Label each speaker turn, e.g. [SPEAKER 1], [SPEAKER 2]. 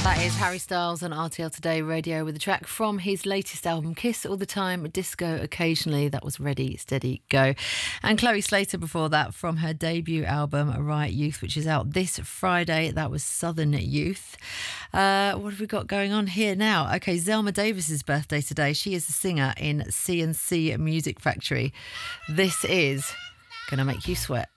[SPEAKER 1] That is Harry Styles on RTL Today Radio with a track from his latest album, Kiss All the Time, Disco Occasionally. That was Ready, Steady, Go. And Chloe Slater before that from her debut album, Riot Youth, which is out this Friday. That was Southern Youth. What have we got going on here now? Okay, Zelma Davis's birthday today. She is a singer in C&C Music Factory. This is Gonna Make You Sweat.